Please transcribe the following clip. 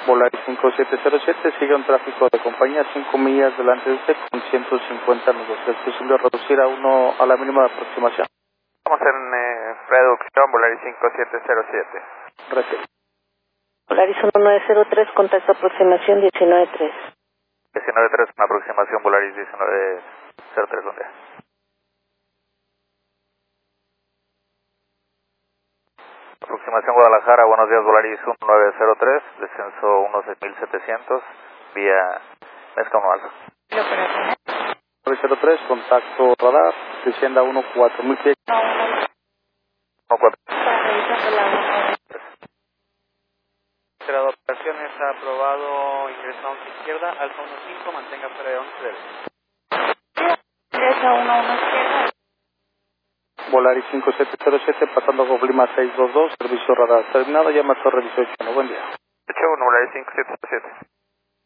Volaris 5707, sigue un tráfico de compañía 5 millas delante de usted con 150 nudos. Es posible reducir a 1 a la mínima de aproximación. Estamos en reducción, Volaris 5707. Gracias. Volaris 1903, contacto aproximación 193. 193, una aproximación, Volaris 1903, ¿dónde? Aproximación Guadalajara, buenos días, Volaris 1903, descenso 16700, vía Mezca 1 Alfa. 903, contacto radar, descienda 14000 pies. 14. La operación está aprobado, ingreso a 11 izquierda, alfa 15, mantenga fuera de 11 debe. Ingresa 11 izquierda. Volaris 5707, pasando con clima 622, servicio radar terminado, llama a Torre 18, buen día. 81, Volaris 5707.